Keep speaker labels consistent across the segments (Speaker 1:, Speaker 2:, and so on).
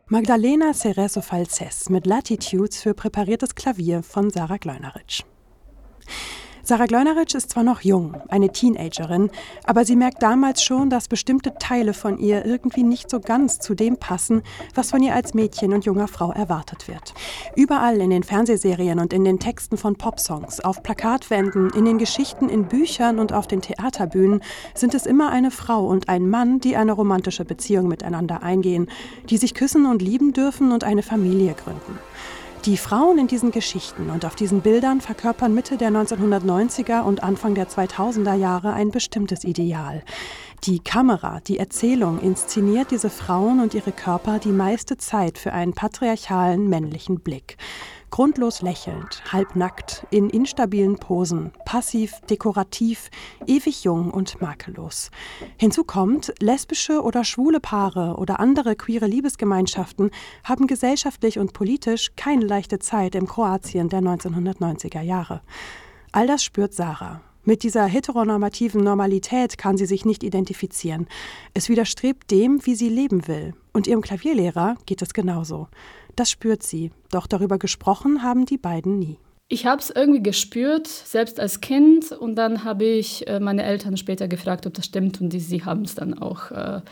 Speaker 1: Magdalena Cerezo Falsés mit Latitudes für präpariertes Klavier von Sarah Gleunerich. Sarah Gleunerich ist zwar noch jung, eine Teenagerin, aber sie merkt damals schon, dass bestimmte Teile von ihr irgendwie nicht so ganz zu dem passen, was von ihr als Mädchen und junger Frau erwartet wird. Überall in den Fernsehserien und in den Texten von Popsongs, auf Plakatwänden, in den Geschichten in Büchern und auf den Theaterbühnen sind es immer eine Frau und ein Mann, die eine romantische Beziehung miteinander eingehen, die sich küssen und lieben dürfen und eine Familie gründen. Die Frauen in diesen Geschichten und auf diesen Bildern verkörpern Mitte der 1990er und Anfang der 2000er Jahre ein bestimmtes Ideal. Die Kamera, die Erzählung inszeniert diese Frauen und ihre Körper die meiste Zeit für einen patriarchalen männlichen Blick. Grundlos lächelnd, halbnackt, in instabilen Posen, passiv, dekorativ, ewig jung und makellos. Hinzu kommt, lesbische oder schwule Paare oder andere queere Liebesgemeinschaften haben gesellschaftlich und politisch keine leichte Zeit im Kroatien der 1990er Jahre. All das spürt Sarah. Mit dieser heteronormativen Normalität kann sie sich nicht identifizieren. Es widerstrebt dem, wie sie leben will. Und ihrem Klavierlehrer geht es genauso. Das spürt sie, doch darüber gesprochen haben die beiden nie.
Speaker 2: Ich habe es irgendwie gespürt, selbst als Kind. Und dann habe ich meine Eltern später gefragt, ob das stimmt. Und sie haben es dann auch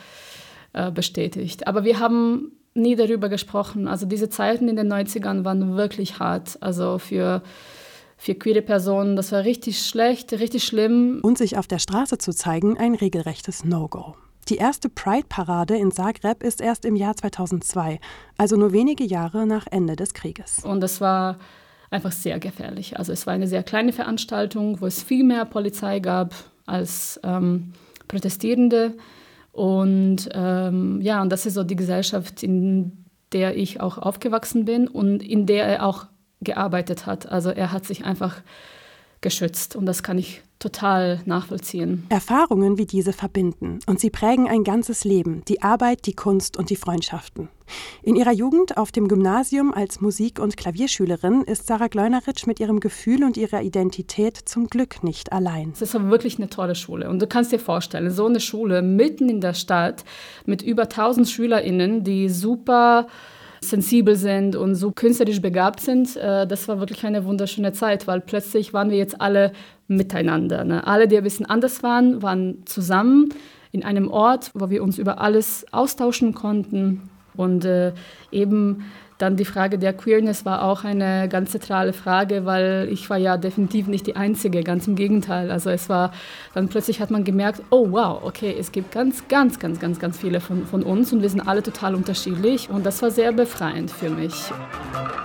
Speaker 2: bestätigt. Aber wir haben nie darüber gesprochen. Also diese Zeiten in den 90ern waren wirklich hart. Also für queere Personen, das war richtig schlecht, richtig schlimm.
Speaker 1: Und sich auf der Straße zu zeigen, ein regelrechtes No-Go. Die erste Pride-Parade in Zagreb ist erst im Jahr 2002, also nur wenige Jahre nach Ende des Krieges.
Speaker 2: Und das war einfach sehr gefährlich. Also es war eine sehr kleine Veranstaltung, wo es viel mehr Polizei gab als Protestierende. Und und das ist so die Gesellschaft, in der ich auch aufgewachsen bin und in der er auch gearbeitet hat. Also er hat sich einfach geschützt und das kann ich total nachvollziehen.
Speaker 1: Erfahrungen wie diese verbinden und sie prägen ein ganzes Leben, die Arbeit, die Kunst und die Freundschaften. In ihrer Jugend auf dem Gymnasium als Musik- und Klavierschülerin ist Sarah Gleunerich mit ihrem Gefühl und ihrer Identität zum Glück nicht allein.
Speaker 2: Es war wirklich eine tolle Schule und du kannst dir vorstellen, so eine Schule mitten in der Stadt mit über 1000 SchülerInnen, die super sensibel sind und so künstlerisch begabt sind, das war wirklich eine wunderschöne Zeit, weil plötzlich waren wir jetzt alle miteinander. Ne? Alle, die ein bisschen anders waren zusammen in einem Ort, wo wir uns über alles austauschen konnten. Und eben dann die Frage der Queerness war auch eine ganz zentrale Frage, weil ich war ja definitiv nicht die Einzige, ganz im Gegenteil. Also es war, dann plötzlich hat man gemerkt, oh wow, okay, es gibt ganz viele von uns und wir sind alle total unterschiedlich und das war sehr befreiend für mich.